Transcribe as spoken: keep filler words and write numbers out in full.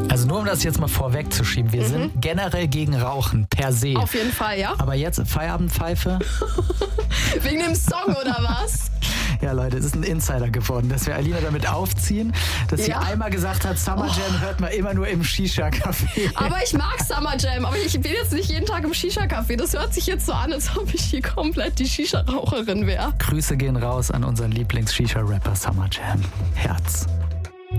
Also nur um das jetzt mal vorwegzuschieben, wir mhm. sind generell gegen Rauchen, per se. Auf jeden Fall, ja. Aber jetzt Feierabendpfeife? Wegen dem Song oder was? Ja, Leute, es ist ein Insider geworden, dass wir Alina damit aufziehen, dass ja. sie einmal gesagt hat, Summer Jam oh. hört man immer nur im Shisha-Café. Aber ich mag Summer Jam, aber ich bin jetzt nicht jeden Tag im Shisha-Café. Das hört sich jetzt so an, als ob ich hier komplett die Shisha-Raucherin wäre. Grüße gehen raus an unseren Lieblings-Shisha-Rapper Summer Jam. Herz.